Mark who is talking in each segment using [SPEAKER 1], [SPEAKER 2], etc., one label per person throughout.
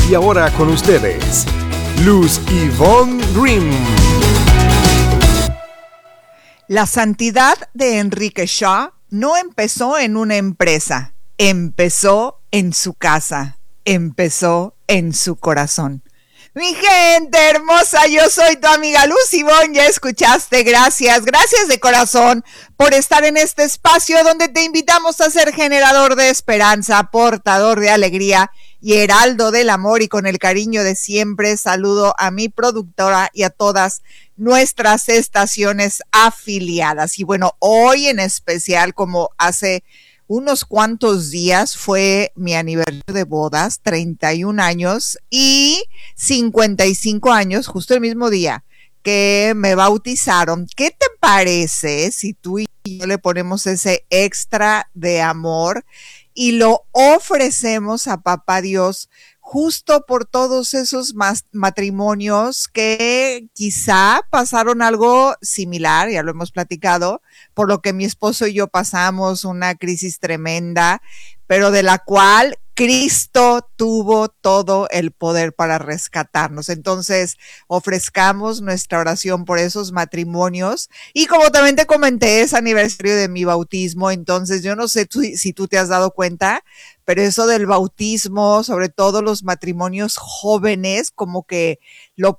[SPEAKER 1] Y ahora con ustedes, Luz Ivonne Grimm.
[SPEAKER 2] La santidad de Enrique Shaw no empezó en una empresa, empezó en su casa, empezó en su corazón. Mi gente hermosa, yo soy tu amiga Luz Ivonne, ya escuchaste, gracias de corazón por estar en este espacio donde te invitamos a ser generador de esperanza, portador de alegría y heraldo del amor, y con el cariño de siempre saludo a mi productora y a todas nuestras estaciones afiliadas. Y bueno, hoy en especial, como hace unos cuantos días fue mi aniversario de bodas, 31 años y 55 años, justo el mismo día que me bautizaron. ¿Qué te parece si tú y yo le ponemos ese extra de amor y lo ofrecemos a Papá Dios justo por todos esos matrimonios que quizá pasaron algo similar, ya lo hemos platicado, por lo que mi esposo y yo pasamos una crisis tremenda, pero de la cual Cristo tuvo todo el poder para rescatarnos? Entonces, ofrezcamos nuestra oración por esos matrimonios. Y como también te comenté, es aniversario de mi bautismo, entonces yo no sé si tú te has dado cuenta, pero eso del bautismo, sobre todo los matrimonios jóvenes, como que lo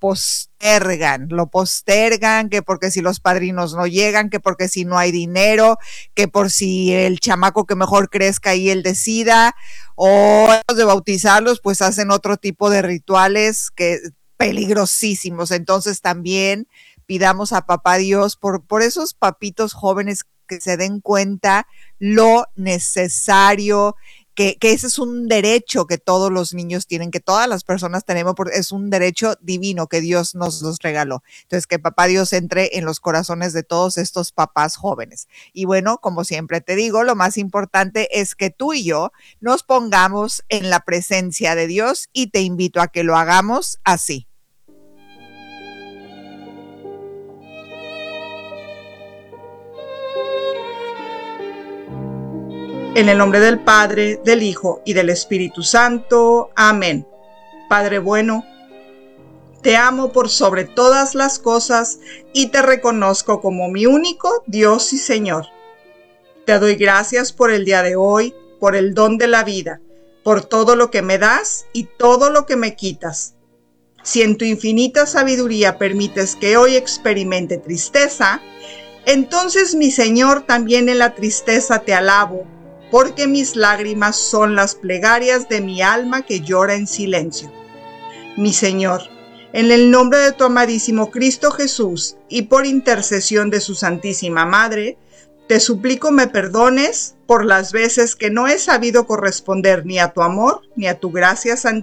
[SPEAKER 2] postergan, que porque si los padrinos no llegan, que porque si no hay dinero, que por si el chamaco que mejor crezca y él decida, o de bautizarlos, pues hacen otro tipo de rituales que peligrosísimos. Entonces también pidamos a Papá Dios por esos papitos jóvenes que se den cuenta lo necesario, que ese es un derecho que todos los niños tienen, que todas las personas tenemos, porque es un derecho divino que Dios nos regaló. Entonces, que Papá Dios entre en los corazones de todos estos papás jóvenes. Y bueno, como siempre te digo, lo más importante es que tú y yo nos pongamos en la presencia de Dios, y te invito a que lo hagamos así.
[SPEAKER 3] En el nombre del Padre, del Hijo y del Espíritu Santo. Amén. Padre bueno, te amo por sobre todas las cosas y te reconozco como mi único Dios y Señor. Te doy gracias por el día de hoy, por el don de la vida, por todo lo que me das y todo lo que me quitas. Si en tu infinita sabiduría permites que hoy experimente tristeza, entonces, mi Señor, también en la tristeza te alabo, porque mis lágrimas son las plegarias de mi alma que llora en silencio. Mi Señor, en el nombre de tu amadísimo Cristo Jesús y por intercesión de su Santísima Madre, te suplico me perdones por las veces que no he sabido corresponder ni a tu amor ni a tu gracia santísima.